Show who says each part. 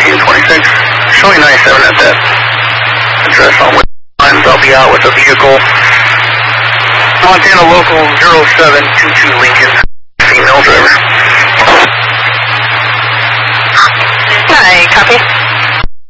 Speaker 1: 1926. Showing 97 at that address on which lines. I'll be out with a vehicle. Montana Local 0722 Lincoln. Female driver.
Speaker 2: Hi, copy.